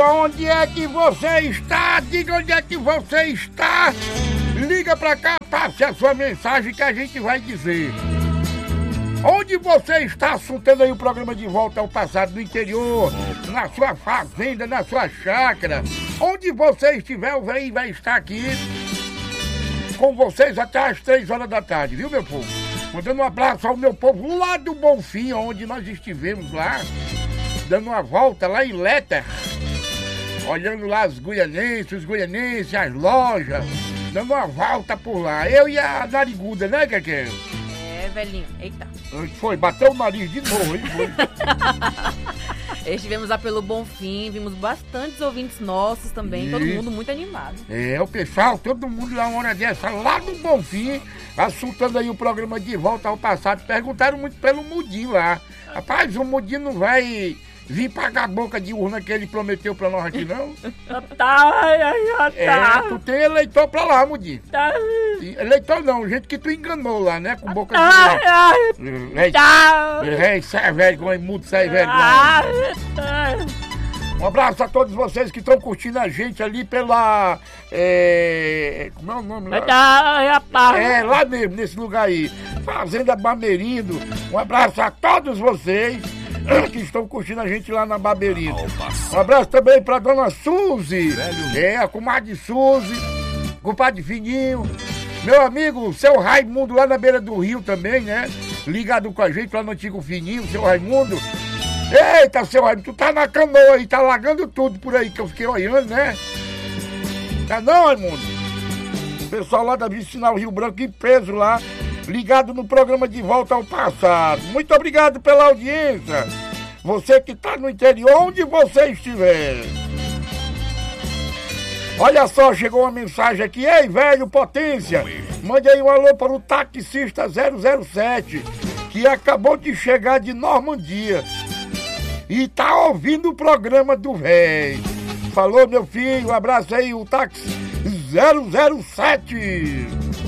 onde é que você está? Diga onde é que você está. Liga pra cá, passe a sua mensagem que a gente vai dizer. Onde você está assuntando aí o programa De Volta ao Passado, no interior, na sua fazenda, na sua chácara. Onde você estiver, o velho vai estar aqui com vocês até às 3 horas da tarde, viu, meu povo? Mandando um abraço ao meu povo lá do Bonfim, onde nós estivemos lá, dando uma volta lá em Letter, olhando lá os goianenses, as lojas, dando uma volta por lá. Eu e a nariguda, né, Keké? É, velhinho. Eita. Foi, bateu o nariz de novo, hein? Estivemos lá pelo Bonfim, vimos bastantes ouvintes nossos também, todo mundo muito animado. É, o pessoal, todo mundo lá uma hora dessa, lá no Bonfim, assuntando aí o programa De Volta ao Passado. Perguntaram muito pelo Mudinho lá. Rapaz, o Mudinho não vai vir pagar a boca de urna que ele prometeu pra nós aqui, não? Tu tem eleitor pra lá, Mudinho. Eleitor não, gente que tu enganou lá, né? Com boca de urna. Sai vergonha, mudo, sai vergonha. Um abraço a todos vocês que estão curtindo a gente ali pela... como é o nome lá? Lá mesmo, nesse lugar aí. Fazenda Bamerindo. Um abraço a todos vocês que estão curtindo a gente lá na Bamerindo. Um abraço também pra dona Suzy. A comadre Suzy. Compadre Fininho. Meu amigo, seu Raimundo lá na beira do rio também, né? Ligado com a gente lá no antigo Fininho, seu Raimundo. Eita, seu Raimundo, tu tá na canoa aí, tá lagando tudo por aí, que eu fiquei olhando, né? Tá não, Raimundo? O pessoal lá da Vicinal Rio Branco em peso lá, ligado no programa De Volta ao Passado. Muito obrigado pela audiência. Você que tá no interior, onde você estiver. Olha só, chegou uma mensagem aqui. Ei, velho, potência, mande aí um alô para o taxista 007, que acabou de chegar de Normandia e tá ouvindo o programa do véi. Falou, meu filho, um abraço aí, o táxi 007.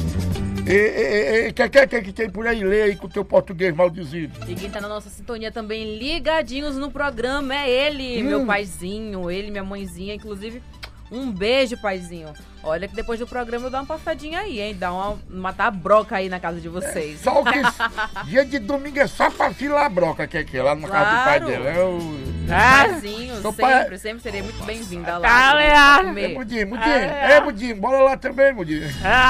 Que tem por aí, lê aí com o teu português maldizido. E quem tá na nossa sintonia também, ligadinhos no programa, é ele, meu paizinho, ele, minha mãezinha, inclusive... Um beijo, paizinho. Olha que depois do programa eu dou uma passadinha aí, hein? Matar a broca aí na casa de vocês. Só que dia de domingo é só pra filar a broca, que é lá na casa do pai dela. Paizinho, sempre serei muito bem-vinda lá. Mudinho, bora lá também, Mudinho.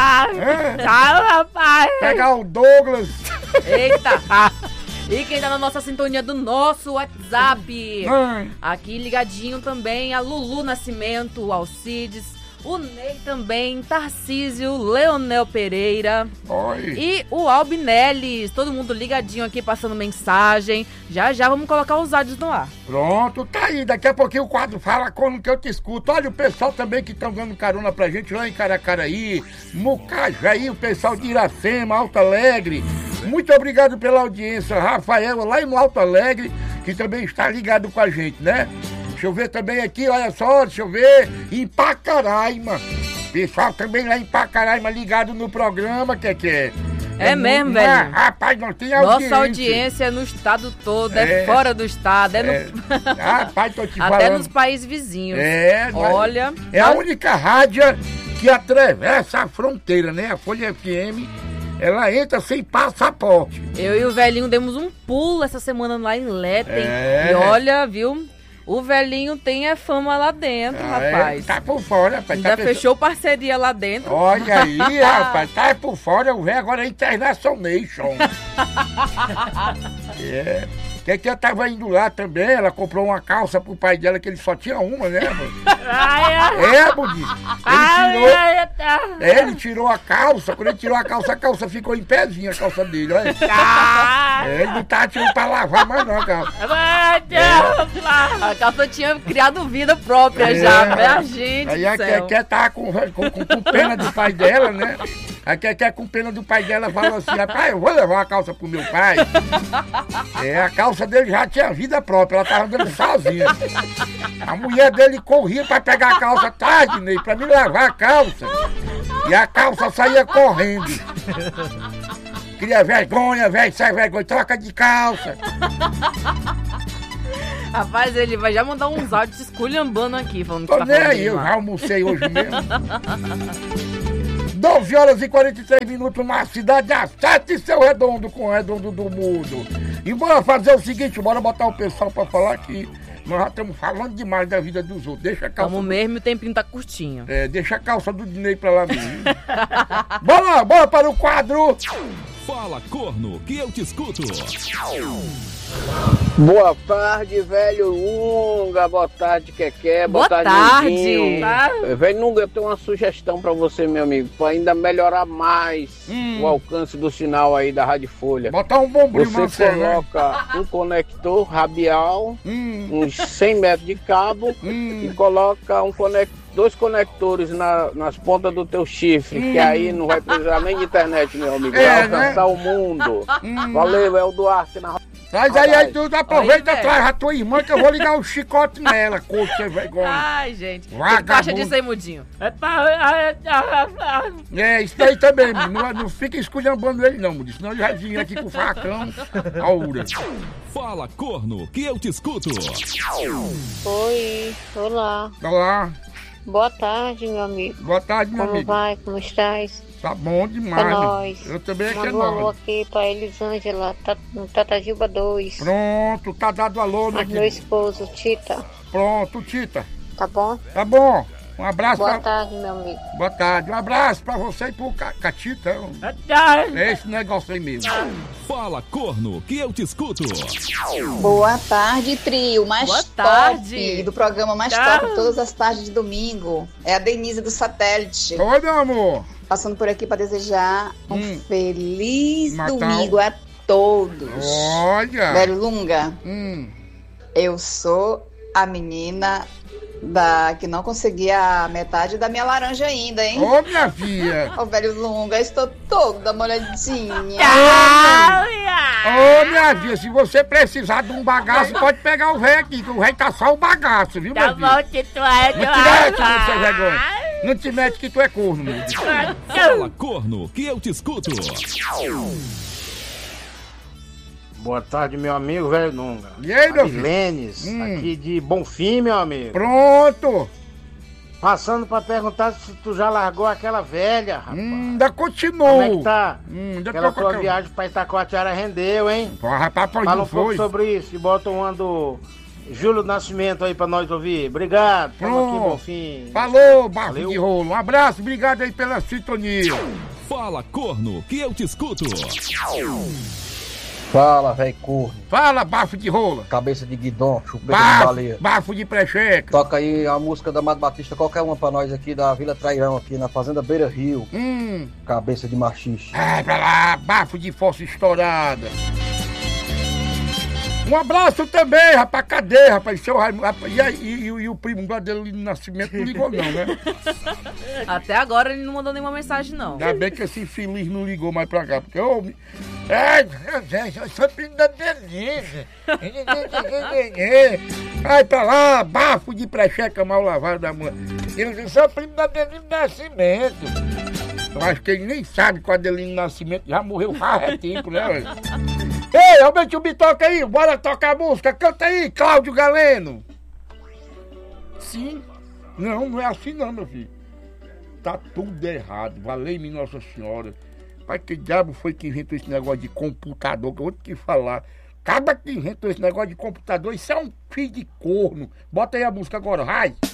Rapaz. Pegar o Douglas. Eita. E quem tá na nossa sintonia do nosso WhatsApp, aqui ligadinho também, a Lulu Nascimento, o Alcides, o Ney também, Tarcísio, Leonel Pereira. Oi. E o Albinelli, todo mundo ligadinho aqui, passando mensagem. Já vamos colocar os áudios no ar. Pronto, tá aí, daqui a pouquinho o quadro Fala Como que eu te escuto. Olha o pessoal também que estão dando carona pra gente lá em Caracaraí, Mucajaí, o pessoal de Iracema, Alto Alegre. Muito obrigado pela audiência, Rafael, lá em Alto Alegre, que também está ligado com a gente, né? Deixa eu ver também aqui, olha só, em Pacaraima. Pessoal também lá em Pacaraima ligado no programa, que é. É mesmo, velho. Rapaz, não tem audiência. Nossa audiência é no estado todo, é fora do estado, Rapaz, tô te falando. Até nos países vizinhos. Olha. É a única rádio que atravessa a fronteira, né? A Folha FM. Ela entra sem passaporte. Eu e o velhinho demos um pulo essa semana lá em Letem. E olha, viu? O velhinho tem a fama lá dentro, rapaz. Tá por fora, rapaz. Ainda fechou parceria lá dentro. Olha aí, rapaz. Tá por fora, o velho agora é International Nation. Que eu tava indo lá também, ela comprou uma calça pro pai dela, que ele só tinha uma, né, mano? Budinho. Ele tirou a calça, quando ele tirou a calça ficou em pezinho, a calça dele, olha. Ele não tá tirando pra lavar mais não, a calça. A calça tinha criado vida própria já, né, gente? Aí a Keké tava com pena do pai dela, né? A Keké com pena do pai dela falou assim, rapaz, eu vou levar a calça pro meu pai. A calça dele já tinha vida própria, ela tava andando sozinha. A mulher dele corria pra pegar a calça tarde, Ney, pra me levar a calça. E a calça saía correndo. Queria vergonha, velho, sai vergonha, troca de calça. Rapaz, ele vai já mandar uns áudios esculhambando aqui, falando que Tô tá nem falando aí, eu demais. já almocei hoje mesmo. 12 horas e 43 minutos na cidade, a 7, seu Redondo com o Redondo do Mundo. E bora fazer o seguinte, bora botar o pessoal pra falar que nós já estamos falando demais da vida dos outros. Deixa a calça. Tamo mesmo, o tempinho tá curtinho. Deixa a calça do Dinei pra lá mesmo. Bora para o quadro. Fala, corno, que eu te escuto. Boa tarde, velho Lunga. Boa tarde, Keké. Boa tarde. Nildinho. Velho Lunga, eu tenho uma sugestão pra você, meu amigo, pra ainda melhorar mais o alcance do sinal aí da Rádio Folha. Botar um bombril, Você coloca um conector radial, uns 100 metros de cabo e coloca dois conectores nas pontas do teu chifre, que aí não vai precisar nem de internet, meu amigo. Vai alcançar o mundo. Valeu, é o Duarte na Traz aí, tu aproveita e Aí, traz a tua irmã que eu vou ligar um chicote nela, coxa vergonha. Ai, gente. O que Vagabundo. tu acha disso aí, mudinho? Isso aí também, não fica esculhambando ele não, Mude, senão ele vai vir aqui com o facão, aura. Fala, corno, que eu te escuto. Oi, olá. Olá, Boa tarde, meu amigo. boa tarde, meu Como amigo. vai? Como estás? Tá bom demais. É nóis. Eu também aqui é Manda um alô nóis. aqui pra Elisângela, no Tatajuba 2. Pronto, tá dado alô, né, Mas meu querido? esposo, Tita. Pronto, Tita. Tá bom? Tá bom. Um abraço Boa pra... tarde, meu amigo. Boa tarde. Um abraço pra você e pro Catita. É esse negócio aí mesmo. Fala, corno, que eu te escuto. Boa tarde, trio mais Boa top tarde. do programa mais top todas as tardes de domingo. É a Denise do Satélite. Oi, meu amor. Passando por aqui para desejar um feliz Natal. domingo a todos. Olha. Velho Lunga, Hum. eu sou a menina que não conseguia a metade da minha laranja ainda, hein? Ô, minha filha. Ô, velho Lunga, estou toda molhadinha. Ô, minha filha, se você precisar de um bagaço, pode pegar o velho aqui, que o velho tá só o bagaço, viu, meu filho? Não te mete, não sem vergonha. Não te mete que tu é corno, meu Deus. Fala, corno, que eu te escuto. Boa tarde, meu amigo, velho Lunga. E aí, meu filho? Lênis, aqui de Bonfim, meu amigo. Pronto. Passando pra perguntar se tu já largou aquela velha, rapaz. Ainda continuou. Como é que tá? Ainda Aquela tô com tua aquela... viagem pra Itacoatiara rendeu, hein? Pô, rapaz, pois Fala não um pouco foi. sobre isso e bota um do Júlio Nascimento aí pra nós ouvir. Obrigado. Tamo aqui, Pronto. Bonfim. Falou, bafo Valeu. de rolo. Um abraço, obrigado aí pela sintonia. Fala, corno, que eu te escuto. Fala, velho corno, Fala, bafo de rola. cabeça de guidon, chupeta de baleia. Bafo de precheca. Toca aí a música da Amado Batista, qualquer uma pra nós aqui da Vila Trairão, aqui na Fazenda Beira Rio. Cabeça de machixe. Ai, pra lá, bafo de fossa estourada. Um abraço também, rapaz. Cadê, rapaz? Seu Raimundo, rapaz, e o primo lá dele no Nascimento não ligou, não, né? Até agora ele não mandou nenhuma mensagem, não. Ainda bem que esse infeliz não ligou mais pra cá, porque eu sou primo da Denise. Vai pra lá, bafo de precheca mal lavado da mãe. Eu sou primo da Denise Nascimento. Eu acho que ele nem sabe que o Adelino Nascimento já morreu faz tempo, né? Velho? Ei, aumenta o bitoca aí, bora tocar a música, canta aí, Cláudio Galeno. Sim. Não é assim não, meu filho. Tá tudo errado, valeu-me Nossa Senhora. Pai, que diabo foi que inventou esse negócio de computador, que eu vou te falar. Acaba que inventou esse negócio de computador, isso é um filho de corno. Bota aí a música agora, vai.